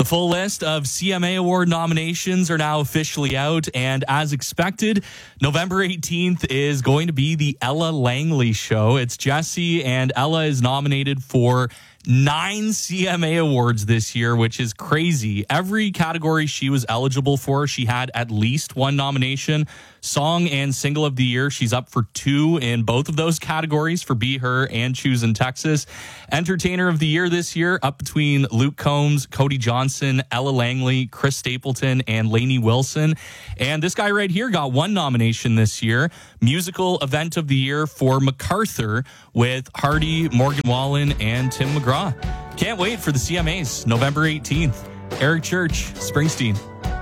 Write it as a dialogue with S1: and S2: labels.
S1: full list of CMA Award nominations are now officially out, and as expected, November 18th is going to be the Ella Langley Show. It's Jessie, and Ella is nominated for 9 CMA Awards this year, which is crazy. Every category she was eligible for, she had at least one nomination. Song and Single of the Year, she's up for 2 in both of those categories for Be Her and Choosing Texas. Entertainer of the Year this year, up between Luke Combs, Cody Johnson, Ella Langley, Chris Stapleton, and Lainey Wilson. And this guy right here got 1 nomination this year. Musical Event of the Year for MacArthur with Hardy, Morgan Wallen, and Tim McGraw. Can't wait for the CMAs, November 18th. Eric Church, Springsteen.